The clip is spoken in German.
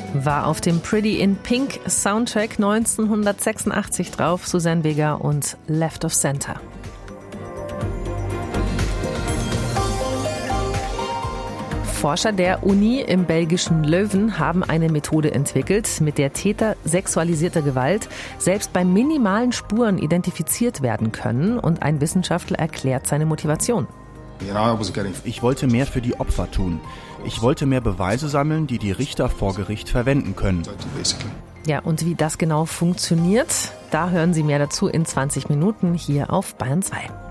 War auf dem Pretty in Pink Soundtrack 1986 drauf, Suzanne Vega und Left of Center. Forscher der Uni im belgischen Leuven haben eine Methode entwickelt, mit der Täter sexualisierter Gewalt selbst bei minimalen Spuren identifiziert werden können, und ein Wissenschaftler erklärt seine Motivation. Ich wollte mehr für die Opfer tun. Ich wollte mehr Beweise sammeln, die die Richter vor Gericht verwenden können. Ja, und wie das genau funktioniert, da hören Sie mehr dazu in 20 Minuten hier auf Bayern 2.